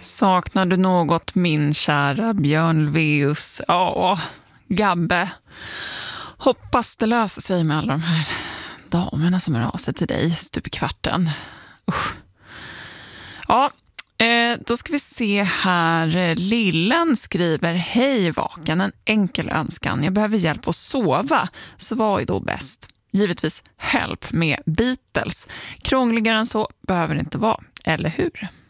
Saknar du något, min kära Björn Ulvaeus? Ja, Gabbe. Hoppas det löser sig med alla de här damerna som är av sig till dig stup i kvarten. Usch. Ja, då ska vi se här. Lillen skriver: hej vaken, en enkel önskan. Jag behöver hjälp att sova, så vad är då bäst? Givetvis Help med Beatles. Krångligare än så behöver det inte vara, eller hur?